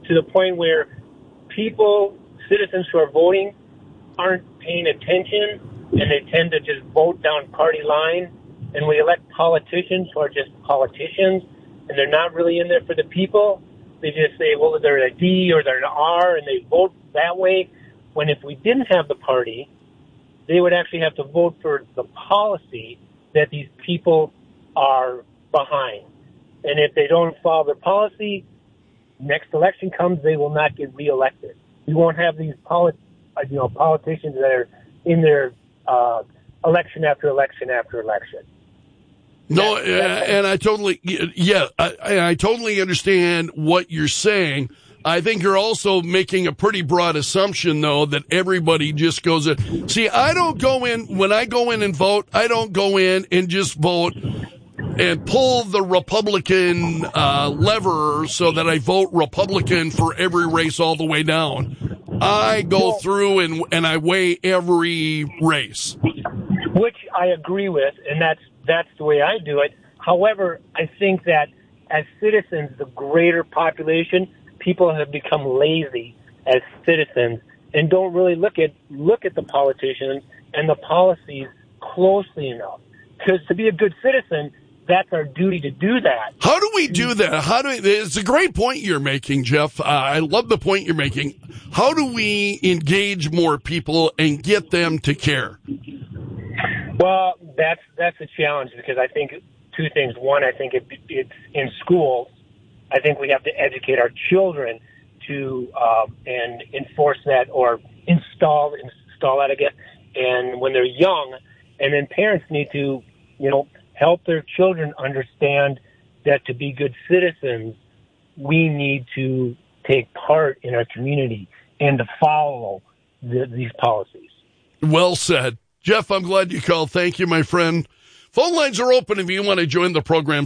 to the point where citizens who are voting aren't paying attention, and they tend to just vote down party line, and we elect politicians who are just politicians, and they're not really in there for the people. They just say, well, they're a D or they're an R, and they vote that way, when if we didn't have the party, they would actually have to vote for the policy that these people are behind. And if they don't follow their policy, next election comes, they will not get reelected. We won't have these politicians that are in their election after election after election. No, and I totally, I totally understand what you're saying. I think you're also making a pretty broad assumption, though, that everybody just goes in. See, I don't go in, when I go in and vote, I don't go in and just vote and pull the Republican lever so that I vote Republican for every race all the way down. I go through and I weigh every race. Which I agree with, and that's the way I do it. However, I think that as citizens, the greater population, people have become lazy as citizens and don't really look at the politicians and the policies closely enough. Because to be a good citizen, that's our duty to do that. How do we do that? It's a great point you're making, Jeff. I love the point you're making. How do we engage more people and get them to care? Well, that's a challenge, because I think two things. One, I think it's in schools. I think we have to educate our children to and enforce that, or install that, I guess. And when they're young, and then parents need to, help their children understand that to be good citizens, we need to take part in our community and to follow these policies. Well said. Jeff, I'm glad you called. Thank you, my friend. Phone lines are open if you want to join the program,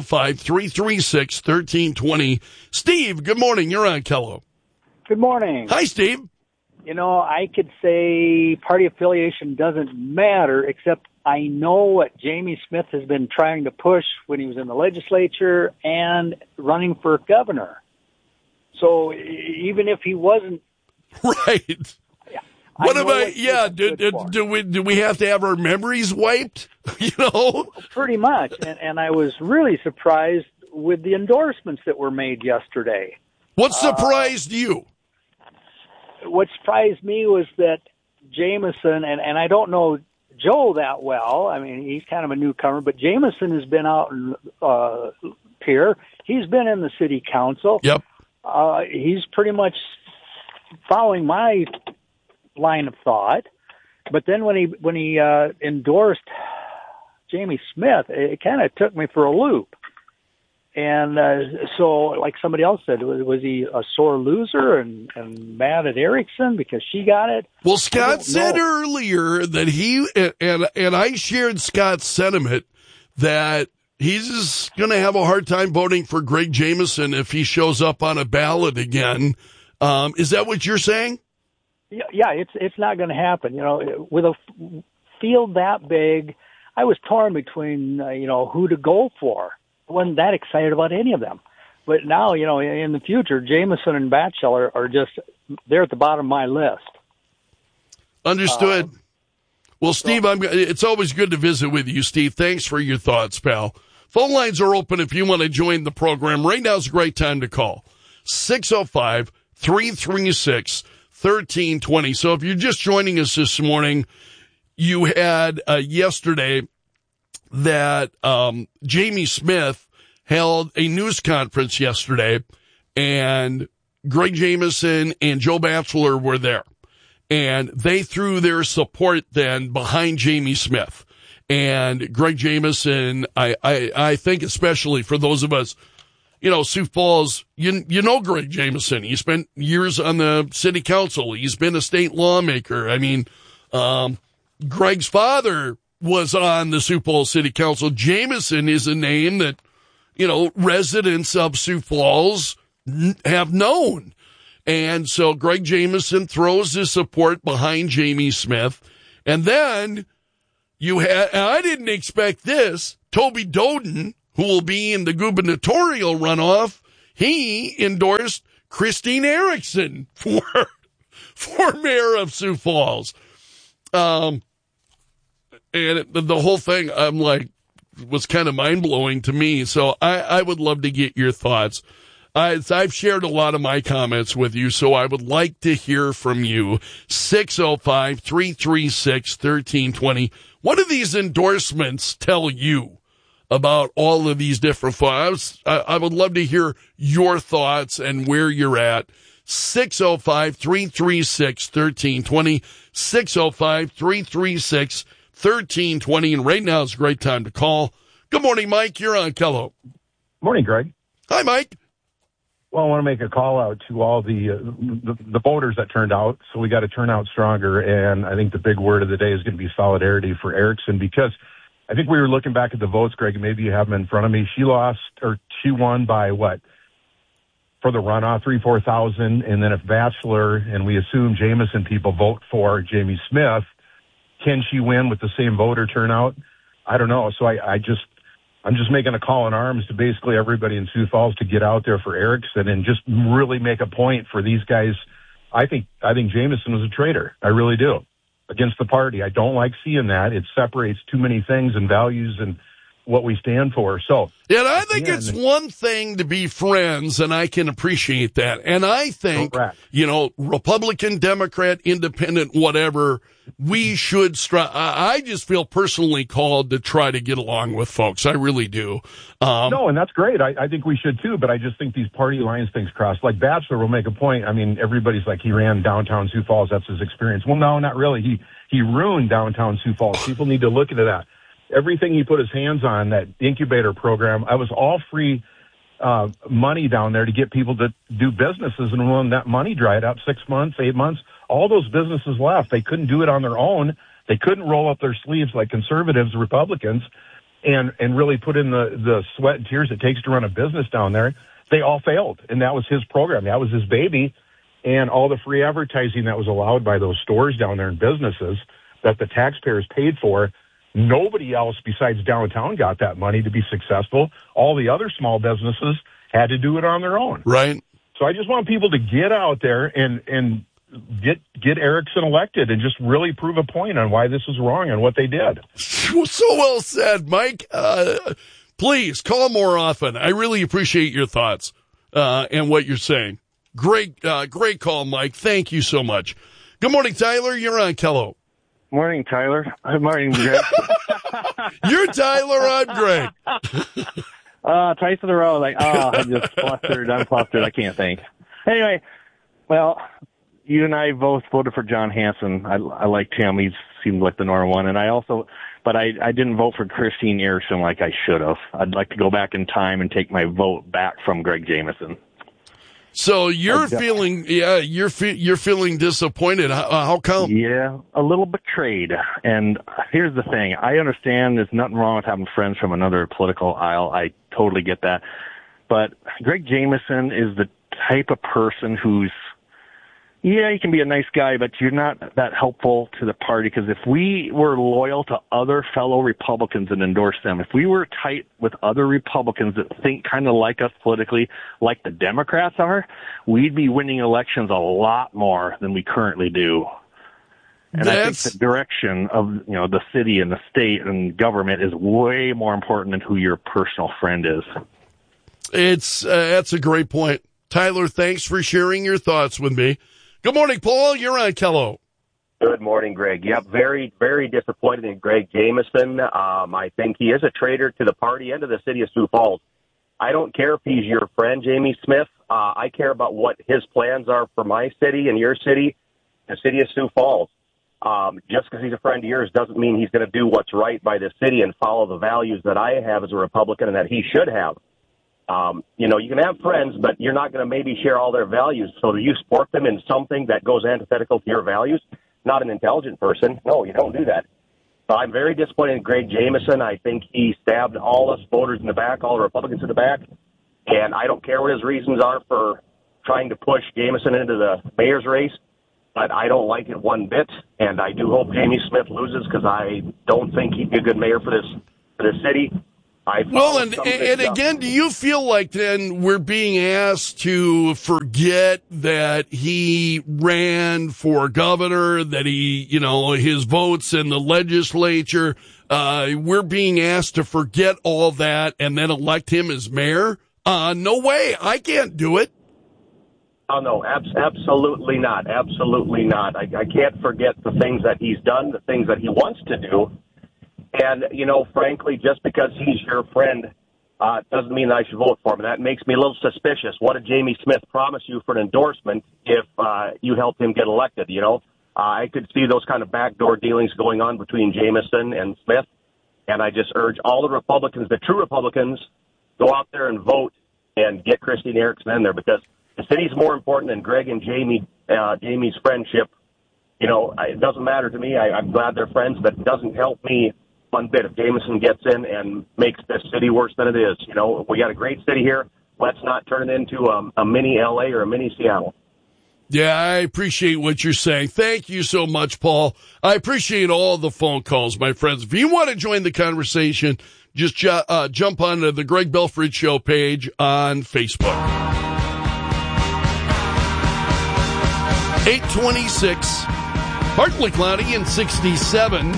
605-336-1320. Steve, good morning. You're on Kello. Good morning. Hi, Steve. I could say party affiliation doesn't matter, except I know what Jamie Smith has been trying to push when he was in the legislature and running for governor. So even if he wasn't... Right. What about, do we have to have our memories wiped? Pretty much. And I was really surprised with the endorsements that were made yesterday. What surprised you? What surprised me was that Jameson, and I don't know Joe that well. I mean, he's kind of a newcomer, but Jameson has been out in Pierre. He's been in the city council. Yep. He's pretty much following my line of thought. But then when he endorsed Jamie Smith, it kind of took me for a loop. And so, like somebody else said, was he a sore loser and mad at Erickson because she got it? Well, Scott said earlier that he, and I shared Scott's sentiment that he's going to have a hard time voting for Greg Jameson if he shows up on a ballot again. Is that what you're saying? Yeah, it's not going to happen. With a field that big, I was torn between, who to go for. I wasn't that excited about any of them. But now, in the future, Jameson and Batchel are just, they're at the bottom of my list. Understood. Well, Steve, it's always good to visit with you, Steve. Thanks for your thoughts, pal. Phone lines are open if you want to join the program. Right now is a great time to call. 605-336-1320. So if you're just joining us this morning, you had yesterday that Jamie Smith held a news conference yesterday, and Greg Jameson and Joe Batchelor were there. And they threw their support then behind Jamie Smith. And Greg Jameson, I think especially for those of us, Sioux Falls, you know Greg Jameson. He spent years on the city council. He's been a state lawmaker. I mean, Greg's father was on the Sioux Falls City Council. Jameson is a name that, residents of Sioux Falls have known. And so Greg Jameson throws his support behind Jamie Smith. And then you had, and I didn't expect this, Toby Doden, who will be in the gubernatorial runoff, he endorsed Christine Erickson for mayor of Sioux Falls. And the whole thing, I'm like, was kind of mind-blowing to me. So I would love to get your thoughts. I've shared a lot of my comments with you, so I would like to hear from you. 605-336-1320. What do these endorsements tell you about all of these different files? I would love to hear your thoughts and where you're at. 605-336-1320. 605-336-1320. And right now is a great time to call. Good morning, Mike. You're on Kello. Morning, Greg. Hi, Mike. Well, I want to make a call out to all the voters that turned out. So we got to turn out stronger. And I think the big word of the day is going to be solidarity for Erickson, because I think we were looking back at the votes, Greg, and maybe you have them in front of me. She won by what? For the runoff, 3,000-4,000. And then if Batchelor and we assume Jameson people vote for Jamie Smith, can she win with the same voter turnout? I don't know. So I'm just making a call in arms to basically everybody in Sioux Falls to get out there for Erickson and just really make a point for these guys. I think Jameson was a traitor. I really do. Against the party. I don't like seeing that. It separates too many things and values and what we stand for. So, yeah, I think it's one thing to be friends, and I can appreciate that. And I think, Republican, Democrat, Independent, whatever, we should I just feel personally called to try to get along with folks. I really do. No, and that's great. I think we should too, but I just think these party lines things cross. Like Batchelor will make a point. I mean, everybody's like, he ran downtown Sioux Falls. That's his experience. Well, no, not really. He ruined downtown Sioux Falls. People need to look into that. Everything he put his hands on, that incubator program, I was all free money down there to get people to do businesses. And when that money dried up, 6 months, 8 months, all those businesses left. They couldn't do it on their own. They couldn't roll up their sleeves like conservatives, Republicans, and really put in the sweat and tears it takes to run a business down there. They all failed. And that was his program. That was his baby. And all the free advertising that was allowed by those stores down there and businesses that the taxpayers paid for, nobody else besides downtown got that money to be successful. All the other small businesses had to do it on their own. Right. So I just want people to get out there and get Erickson elected and just really prove a point on why this is wrong and what they did. So well said, Mike. Please call more often. I really appreciate your thoughts and what you're saying. Great call, Mike. Thank you so much. Good morning, Tyler. You're on Kello. Morning, Tyler. Morning, Greg. You're Tyler. I'm Greg. Twice in a row. I just flustered. I'm flustered. I can't think. Anyway, well, you and I both voted for John Hanson. I liked him. He seemed like the normal one. And but I didn't vote for Christine Erickson like I should have. I'd like to go back in time and take my vote back from Greg Jameson. So you're feeling disappointed. How come? Yeah, a little betrayed. And here's the thing. I understand there's nothing wrong with having friends from another political aisle. I totally get that. But Greg Jameson is the type of person who's, yeah, he can be a nice guy, but you're not that helpful to the party, because if we were loyal to other fellow Republicans and endorsed them, if we were tight with other Republicans that think kind of like us politically, like the Democrats are, we'd be winning elections a lot more than we currently do. And I think the direction of, the city and the state and government is way more important than who your personal friend is. That's a great point. Tyler, thanks for sharing your thoughts with me. Good morning, Paul. You're on Kello. Good morning, Greg. Yep, very, very disappointed in Greg Jameson. I think he is a traitor to the party and to the city of Sioux Falls. I don't care if he's your friend, Jamie Smith. I care about what his plans are for my city and your city, the city of Sioux Falls. Just because he's a friend of yours doesn't mean he's going to do what's right by the city and follow the values that I have as a Republican and that he should have. You can have friends, but you're not going to maybe share all their values. So do you support them in something that goes antithetical to your values? Not an intelligent person. No, you don't do that. So I'm very disappointed in Greg Jameson. I think he stabbed all us voters in the back, all the Republicans in the back. And I don't care what his reasons are for trying to push Jameson into the mayor's race, but I don't like it one bit. And I do hope Jamie Smith loses, because I don't think he'd be a good mayor for this city. And again, do you feel like then we're being asked to forget that he ran for governor, that he, his votes in the legislature, we're being asked to forget all that and then elect him as mayor? No way. I can't do it. Oh, no, absolutely not. Absolutely not. I can't forget the things that he's done, the things that he wants to do. And, frankly, just because he's your friend doesn't mean that I should vote for him. And that makes me a little suspicious. What did Jamie Smith promise you for an endorsement if you helped him get elected, I could see those kind of backdoor dealings going on between Jameson and Smith. And I just urge all the Republicans, the true Republicans, go out there and vote and get Christine Erickson in there, because the city's more important than Greg and Jamie's friendship. It doesn't matter to me. I'm glad they're friends, but it doesn't help me one bit if Jameson gets in and makes this city worse than it is. We got a great city here. Let's not turn it into a mini LA or a mini Seattle. Yeah, I appreciate what you're saying. Thank you so much, Paul. I appreciate all the phone calls, my friends. If you want to join the conversation, just jump onto the Greg Belford Show page on Facebook. 826, partly cloudy and 67.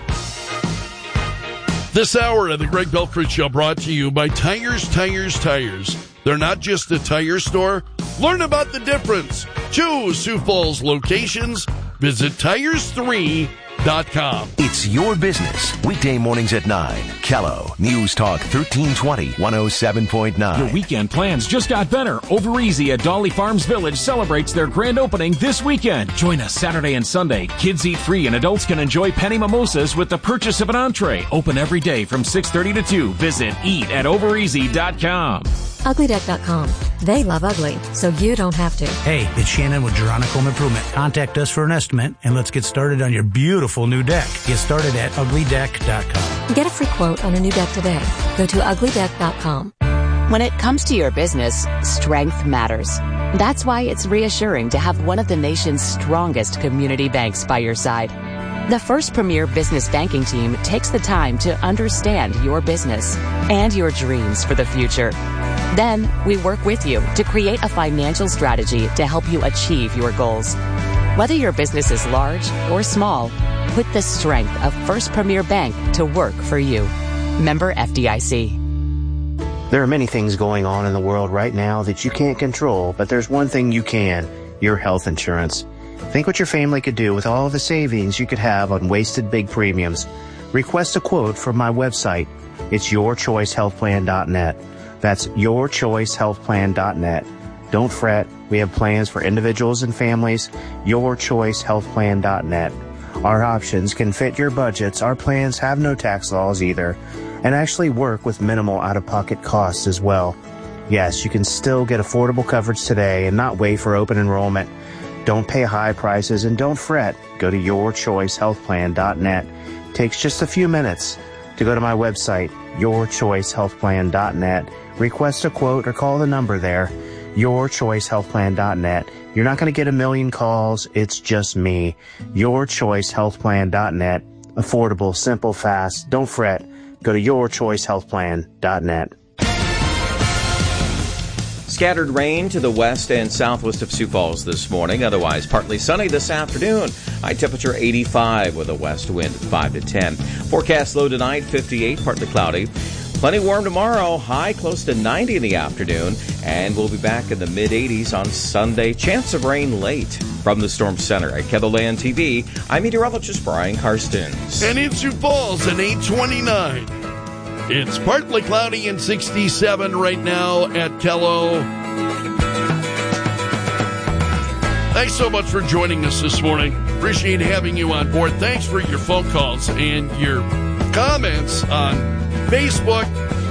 This hour of the Greg Belford Show brought to you by Tires. They're not just a tire store. Learn about the difference. 2 Sioux Falls locations. Visit Tires3.com. It's your business. Weekday mornings at 9. Kello News Talk 1320 107.9. Your weekend plans just got better. Over Easy at Dolly Farms Village celebrates their grand opening this weekend. Join us Saturday and Sunday. Kids eat free and adults can enjoy penny mimosas with the purchase of an entree. Open every day from 6:30 to 2. Visit eatovereasy.com. Uglydeck.com. They love ugly, so you don't have to. Hey, it's Shannon with Geronica Home Improvement. Contact us for an estimate, and let's get started on your beautiful new deck. Get started at uglydeck.com. Get a free quote on a new deck today. Go to uglydeck.com. When it comes to your business, strength matters. That's why it's reassuring to have one of the nation's strongest community banks by your side. The First Premier Business Banking Team takes the time to understand your business and your dreams for the future. Then, we work with you to create a financial strategy to help you achieve your goals. Whether your business is large or small, put the strength of First Premier Bank to work for you. Member FDIC. There are many things going on in the world right now that you can't control, but there's one thing you can: your health insurance. Think what your family could do with all the savings you could have on wasted big premiums. Request a quote from my website. It's yourchoicehealthplan.net. That's yourchoicehealthplan.net. Don't fret. We have plans for individuals and families. Yourchoicehealthplan.net. Our options can fit your budgets. Our plans have no tax laws either, and actually work with minimal out-of-pocket costs as well. Yes, you can still get affordable coverage today and not wait for open enrollment. Don't pay high prices and don't fret. Go to yourchoicehealthplan.net. Takes just a few minutes to go to my website, yourchoicehealthplan.net. Request a quote or call the number there, yourchoicehealthplan.net. You're not going to get a million calls. It's just me. Yourchoicehealthplan.net. Affordable, simple, fast. Don't fret. Go to yourchoicehealthplan.net. Scattered rain to the west and southwest of Sioux Falls this morning. Otherwise, partly sunny this afternoon. High temperature 85 with a west wind at 5 to 10. Forecast low tonight, 58, partly cloudy. Plenty warm tomorrow, high close to 90 in the afternoon. And we'll be back in the mid-80s on Sunday. Chance of rain late. From the Storm Center at KELOLAND TV, I'm meteorologist Brian Karstens. And in Sioux Falls at 8:29. It's partly cloudy and 67 right now at Kello. Thanks so much for joining us this morning. Appreciate having you on board. Thanks for your phone calls and your comments on Facebook,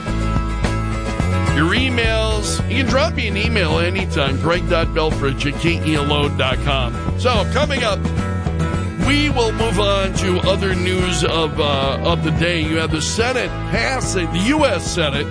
your emails. You can drop me an email anytime, greg.belfridge@kelo.com. So coming up, we will move on to other news of the day. You have the Senate passing, the U.S. Senate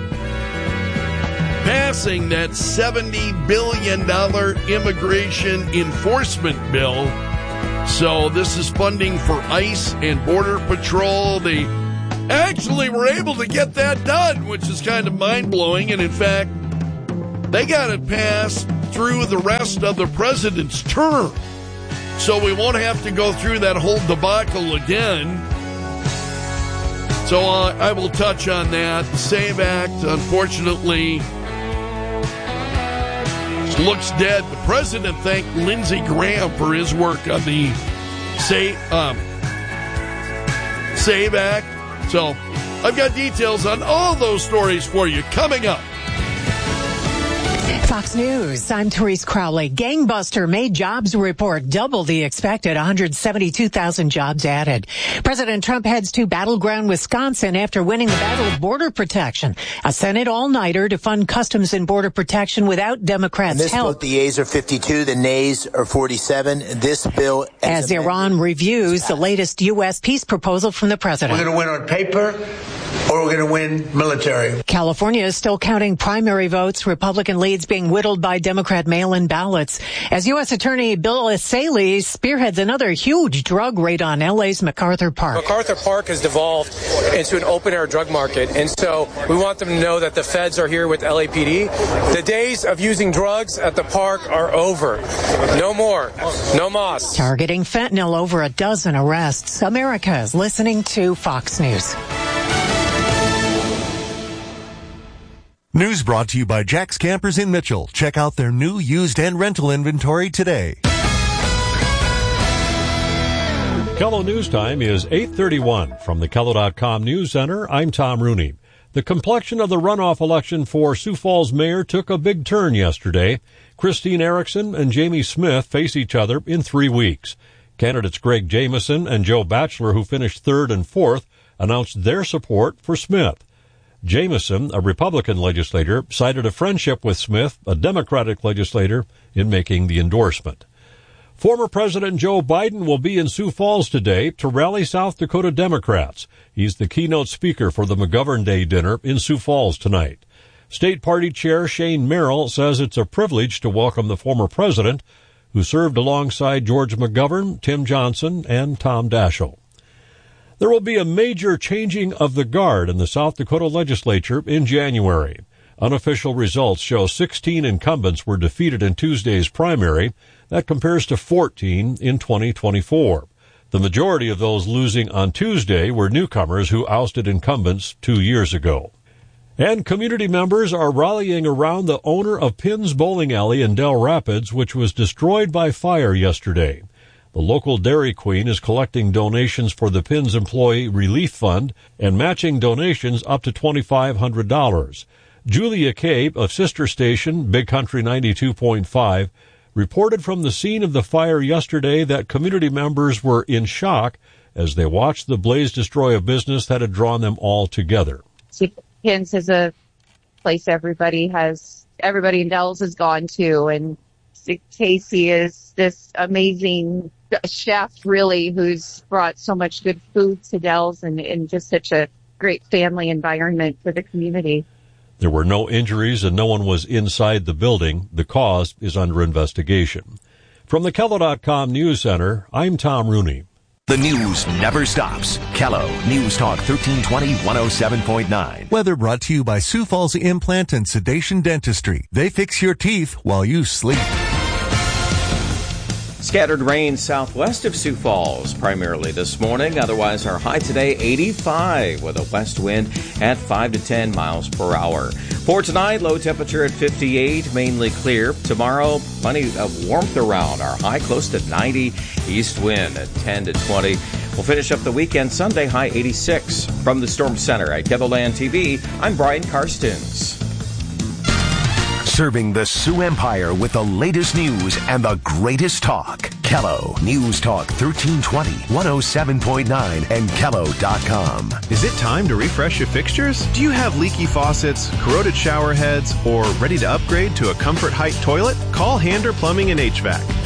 passing that $70 billion immigration enforcement bill. So this is funding for ICE and Border Patrol. They actually were able to get that done, which is kind of mind-blowing. And in fact, they got it passed through the rest of the president's term. So we won't have to go through that whole debacle again. So I will touch on that. The SAVE Act, unfortunately, looks dead. The president thanked Lindsey Graham for his work on the SAVE Act. So I've got details on all those stories for you coming up. Fox News, I'm Therese Crowley. Gangbuster May jobs report double the expected 172,000 jobs added. President Trump heads to Battleground, Wisconsin after winning the battle of border protection. A Senate all-nighter to fund Customs and Border Protection without Democrats' help. Vote, the yeas are 52, the nays are 47. This bill... As Iran reviews the latest U.S. peace proposal from the president. We're going to win on paper, or we're going to win military. California is still counting primary votes. Republican leads being whittled by Democrat mail-in ballots. As U.S. Attorney Bill Essayli spearheads another huge drug raid on L.A.'s MacArthur Park. MacArthur Park has devolved into an open-air drug market, and so we want them to know that the feds are here with LAPD. The days of using drugs at the park are over. No more. No mas. Targeting fentanyl, over a dozen arrests. America is listening to Fox News. News brought to you by Jack's Campers in Mitchell. Check out their new used and rental inventory today. KELO News Time is 8:31. From the KELO.com News Center, I'm Tom Rooney. The complexion of the runoff election for Sioux Falls mayor took a big turn yesterday. Christine Erickson and Jamie Smith face each other in 3 weeks. Candidates Greg Jamieson and Joe Batchelor, who finished third and fourth, announced their support for Smith. Jamieson, a Republican legislator, cited a friendship with Smith, a Democratic legislator, in making the endorsement. Former President Joe Biden will be in Sioux Falls today to rally South Dakota Democrats. He's the keynote speaker for the McGovern Day dinner in Sioux Falls tonight. State Party Chair Shane Merrill says it's a privilege to welcome the former president, who served alongside George McGovern, Tim Johnson, and Tom Daschle. There will be a major changing of the guard in the South Dakota legislature in January. Unofficial results show 16 incumbents were defeated in Tuesday's primary. That compares to 14 in 2024. The majority of those losing on Tuesday were newcomers who ousted incumbents 2 years ago. And community members are rallying around the owner of Pinn's Bowling Alley in Del Rapids, which was destroyed by fire yesterday. The local Dairy Queen is collecting donations for the Pinn's Employee Relief Fund and matching donations up to $2,500. Julia Cabe of sister station Big Country 92.5 reported from the scene of the fire yesterday that community members were in shock as they watched the blaze destroy a business that had drawn them all together. Pinn's is a place everybody in Dells has gone to, and Casey is this amazing chef, really, who's brought so much good food to Dells and just such a great family environment for the community. There were no injuries and no one was inside the building. The cause is under investigation. From the KELO.com News Center, I'm Tom Rooney. The news never stops. KELO News Talk 1320 107.9. Weather brought to you by Sioux Falls Implant and Sedation Dentistry. They fix your teeth while you sleep. Scattered rain southwest of Sioux Falls, primarily this morning. Otherwise, our high today, 85, with a west wind at 5 to 10 miles per hour. For tonight, low temperature at 58, mainly clear. Tomorrow, plenty of warmth around. Our high close to 90, east wind at 10 to 20. We'll finish up the weekend Sunday, high 86. From the Storm Center at KELOLAND TV, I'm Brian Karstens. Serving the Sioux Empire with the latest news and the greatest talk. KELO News Talk 1320, 107.9, and KELO.com. Is it time to refresh your fixtures? Do you have leaky faucets, corroded shower heads, or ready to upgrade to a Comfort Height toilet? Call Hander Plumbing and HVAC.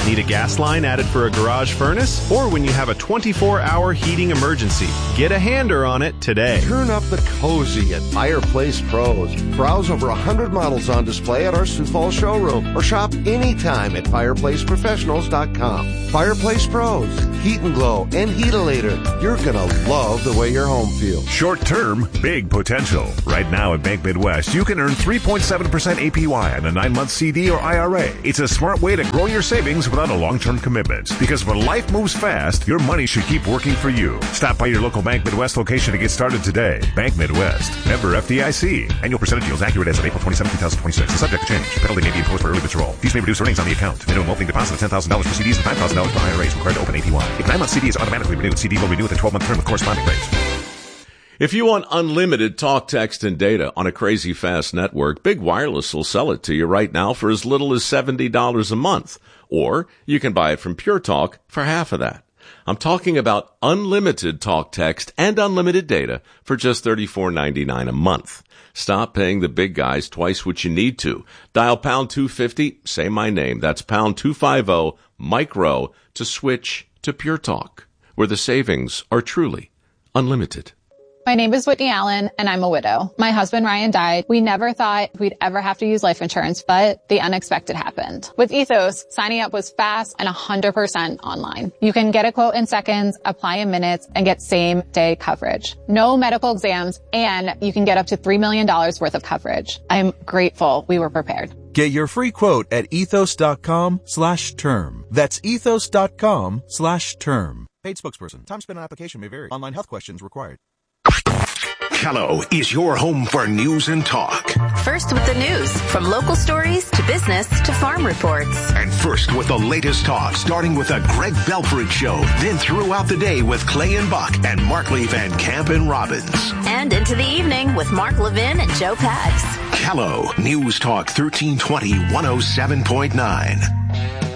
Need a gas line added for a garage furnace? Or when you have a 24-hour heating emergency? Get a hander on it today. Turn up the cozy at Fireplace Pros. Browse over 100 models on display at our Sioux Falls showroom or shop anytime at fireplaceprofessionals.com. Fireplace Pros. Heat and Glow and Heatalator. You're going to love the way your home feels. Short term, big potential. Right now at Bank Midwest, you can earn 3.7% APY on a 9-month CD or IRA. It's a smart way to grow your savings without a long-term commitment. Because when life moves fast, your money should keep working for you. Stop by your local Bank Midwest location to get started today. Bank Midwest. Member FDIC. Annual percentage yields accurate as of April 27, 2026. And subject to change. Penalty may be imposed for early withdrawal. Fees may reduce earnings on the account. Minimum opening deposit of $10,000 for CDs and $5,000 for IRAs required to open APY. If 9-month CD is automatically renewed, CD will renew with a 12-month term with corresponding rates. If you want unlimited talk, text, and data on a crazy fast network, Big Wireless will sell it to you right now for as little as $70 a month. Or you can buy it from Pure Talk for half of that. I'm talking about unlimited talk, text, and unlimited data for just $34.99 a month. Stop paying the big guys twice what you need to. Dial pound 250, say my name. That's pound 250 micro to switch to Pure Talk, where the savings are truly unlimited. My name is Whitney Allen, and I'm a widow. My husband, Ryan, died. We never thought we'd ever have to use life insurance, but the unexpected happened. With Ethos, signing up was fast and 100% online. You can get a quote in seconds, apply in minutes, and get same-day coverage. No medical exams, and you can get up to $3 million worth of coverage. I'm grateful we were prepared. Get your free quote at ethos.com/term. That's ethos.com/term. Paid spokesperson. Time spent on application may vary. Online health questions required. Kello is your home for news and talk. First with the news, from local stories to business to farm reports. And first with the latest talk, starting with the Greg Belford Show, then throughout the day with Clay and Buck and Markley Van Camp and Robbins. And into the evening with Mark Levin and Joe Pags. Kello, News Talk 1320, 107.9.